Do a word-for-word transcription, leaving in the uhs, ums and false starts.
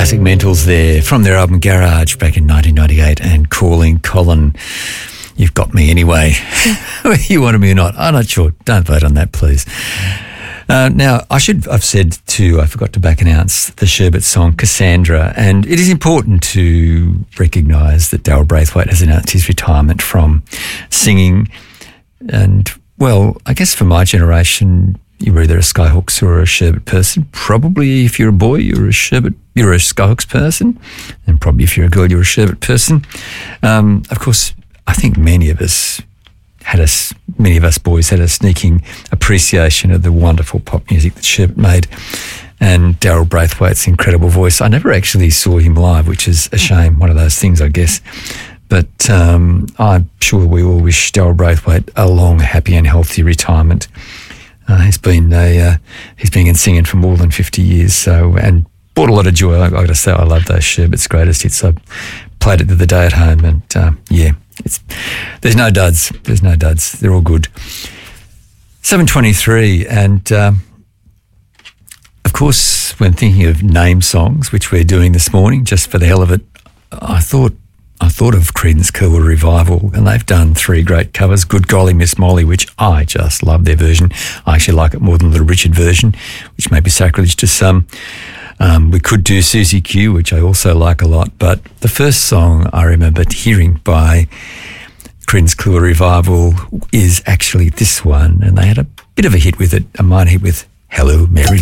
classic Mentals there from their album Garage back in nineteen ninety-eight, and Calling Colin. You've got me anyway. Whether you wanted me or not, I'm not sure. Don't vote on that, please. Uh, now, I should, I've said too, I forgot to back announce the Sherbet song Cassandra, and it is important to recognise that Daryl Braithwaite has announced his retirement from singing. And, well, I guess for my generation, you were either a Skyhawks or a Sherbet person. Probably if you're a boy, you're a Sherbet, you're a Skyhawks person, and probably if you're a girl, you're a Sherbet person. Um, of course, I think many of us had us, many of us boys had a sneaking appreciation of the wonderful pop music that Sherbet made, and Daryl Braithwaite's incredible voice. I never actually saw him live, which is a shame. One of those things, I guess. But um, I'm sure we all wish Daryl Braithwaite a long, happy, and healthy retirement. Uh, he's been a, uh, he's been in singing for more than fifty years, so and brought a lot of joy. I, I got to say, I love those Sherbet's greatest hits. I played it the other day at home, and uh, yeah. It's, there's no duds. There's no duds. They're all good. seven twenty-three, and um, of course, when thinking of name songs, which we're doing this morning, just for the hell of it, I thought I thought of Creedence Clearwater Revival, and they've done three great covers. Good Golly Miss Molly, which I just love their version. I actually like it more than the Little Richard version, which may be sacrilege to some. Um, we could do Susie Q, which I also like a lot, but the first song I remember hearing by Creedence Clearwater Revival is actually this one, and they had a bit of a hit with it, a minor hit with Hello, Mary